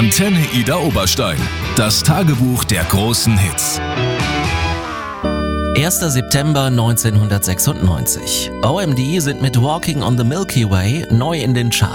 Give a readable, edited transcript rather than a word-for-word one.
Antenne Ida Oberstein. Das Tagebuch der großen Hits. 1. September 1996. OMD sind mit Walking on the Milky Way neu in den Charts.